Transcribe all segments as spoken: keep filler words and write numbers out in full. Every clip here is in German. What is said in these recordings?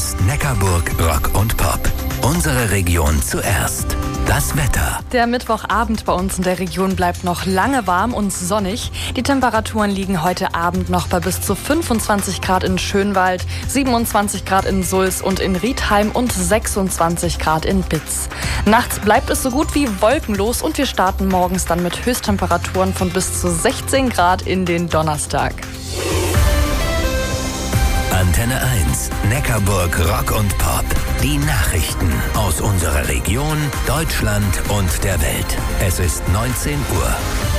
eins Neckarburg Rock und Pop. Unsere Region zuerst. Das Wetter. Der Mittwochabend bei uns in der Region bleibt noch lange warm und sonnig. Die Temperaturen liegen heute Abend noch bei bis zu fünfundzwanzig Grad in Schönwald, siebenundzwanzig Grad in Sulz und in Riedheim und sechsundzwanzig Grad in Bitz. Nachts bleibt es so gut wie wolkenlos und wir starten morgens dann mit Höchsttemperaturen von bis zu sechzehn Grad in den Donnerstag. Antenne eins, Neckarburg Rock und Pop. Die Nachrichten aus unserer Region, Deutschland und der Welt. Es ist neunzehn Uhr.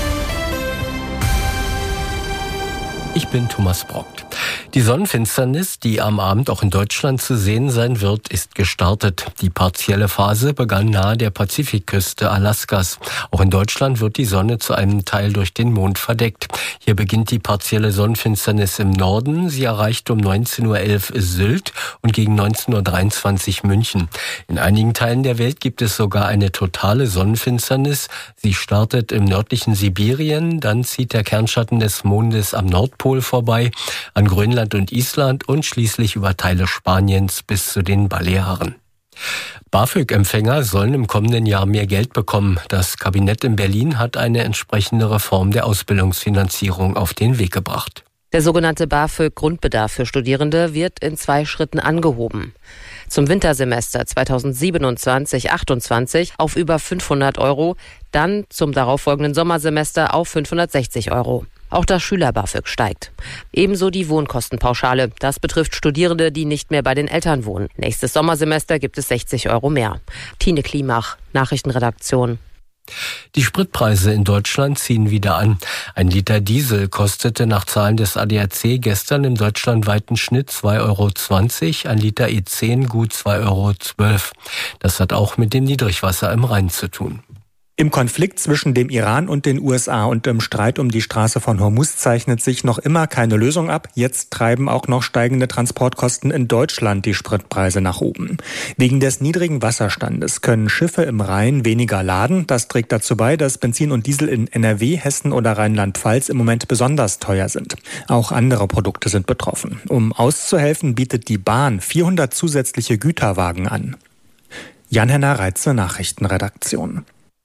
Ich bin Thomas Brockt. Die Sonnenfinsternis, die am Abend auch in Deutschland zu sehen sein wird, ist gestartet. Die partielle Phase begann nahe der Pazifikküste Alaskas. Auch in Deutschland wird die Sonne zu einem Teil durch den Mond verdeckt. Hier beginnt die partielle Sonnenfinsternis im Norden. Sie erreicht um neunzehn Uhr elf Sylt und gegen neunzehn Uhr dreiundzwanzig München. In einigen Teilen der Welt gibt es sogar eine totale Sonnenfinsternis. Sie startet im nördlichen Sibirien, dann zieht der Kernschatten des Mondes am Nordpol vorbei, an Grönland und Island und schließlich über Teile Spaniens bis zu den Balearen. BAföG-Empfänger sollen im kommenden Jahr mehr Geld bekommen. Das Kabinett in Berlin hat eine entsprechende Reform der Ausbildungsfinanzierung auf den Weg gebracht. Der sogenannte BAföG-Grundbedarf für Studierende wird in zwei Schritten angehoben. Zum Wintersemester zweitausendsiebenundzwanzig achtundzwanzig auf über fünfhundert Euro, dann zum darauffolgenden Sommersemester auf fünfhundertsechzig Euro. Auch das Schüler-BAföG steigt. Ebenso die Wohnkostenpauschale. Das betrifft Studierende, die nicht mehr bei den Eltern wohnen. Nächstes Sommersemester gibt es sechzig Euro mehr. Tine Klimach, Nachrichtenredaktion. Die Spritpreise in Deutschland ziehen wieder an. Ein Liter Diesel kostete nach Zahlen des A D A C gestern im deutschlandweiten Schnitt zwei Euro zwanzig, ein Liter E zehn gut zwei Euro zwölf. Das hat auch mit dem Niedrigwasser im Rhein zu tun. Im Konflikt zwischen dem Iran und den U S A und im Streit um die Straße von Hormuz zeichnet sich noch immer keine Lösung ab. Jetzt treiben auch noch steigende Transportkosten in Deutschland die Spritpreise nach oben. Wegen des niedrigen Wasserstandes können Schiffe im Rhein weniger laden. Das trägt dazu bei, dass Benzin und Diesel in N R W, Hessen oder Rheinland-Pfalz im Moment besonders teuer sind. Auch andere Produkte sind betroffen. Um auszuhelfen, bietet die Bahn vierhundert zusätzliche Güterwagen an. Jan-Henner Reitze, Nachrichtenredaktion.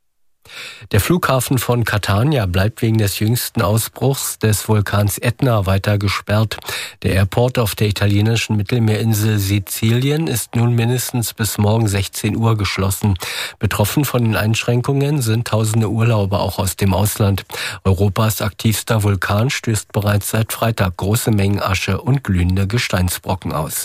Der Flughafen von Catania bleibt wegen des jüngsten Ausbruchs des Vulkans Etna weiter gesperrt. Der Airport auf der italienischen Mittelmeerinsel Sizilien ist nun mindestens bis morgen sechzehn Uhr geschlossen. Betroffen von den Einschränkungen sind tausende Urlauber auch aus dem Ausland. Europas aktivster Vulkan stößt bereits seit Freitag große Mengen Asche und glühende Gesteinsbrocken aus.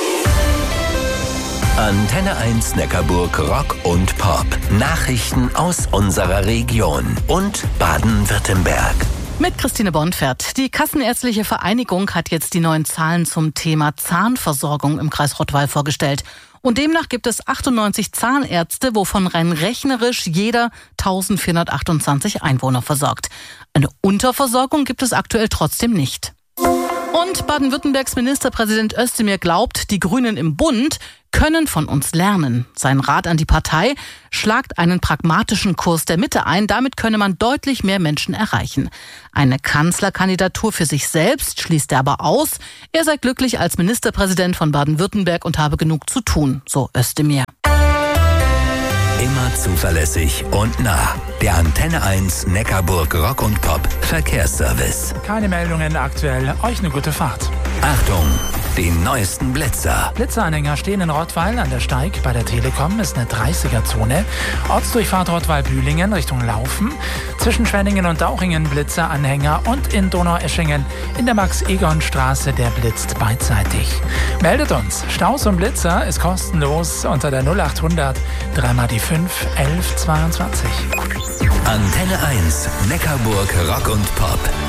Antenne eins Neckarburg Rock und Pop. Nachrichten aus unserer Region und Baden-Württemberg. Mit Christine Bonfert. Die Kassenärztliche Vereinigung hat jetzt die neuen Zahlen zum Thema Zahnversorgung im Kreis Rottweil vorgestellt. Und demnach gibt es achtundneunzig Zahnärzte, wovon rein rechnerisch jeder eintausendvierhundertachtundzwanzig Einwohner versorgt. Eine Unterversorgung gibt es aktuell trotzdem nicht. Und Baden-Württembergs Ministerpräsident Özdemir glaubt, die Grünen im Bund können von uns lernen. Sein Rat an die Partei: schlagt einen pragmatischen Kurs der Mitte ein. Damit könne man deutlich mehr Menschen erreichen. Eine Kanzlerkandidatur für sich selbst schließt er aber aus. Er sei glücklich als Ministerpräsident von Baden-Württemberg und habe genug zu tun, so Özdemir. Immer zuverlässig und nah. Der Antenne eins Neckarburg Rock und Pop Verkehrsservice. Keine Meldungen aktuell. Euch eine gute Fahrt. Achtung, die neuesten Blitzer. Blitzeranhänger stehen in Rottweil an der Steig. Bei der Telekom ist eine dreißiger-Zone. Ortsdurchfahrt Rottweil-Bühlingen Richtung Laufen. Zwischen Schwenningen und Dauchingen Blitzeranhänger. Und in Donaueschingen in der Max-Egon-Straße, der blitzt beidseitig. Meldet uns. Staus und Blitzer ist kostenlos unter der null achthundert dreimal die fünf elf zweiundzwanzig. Antenne eins Neckarburg Rock und Pop.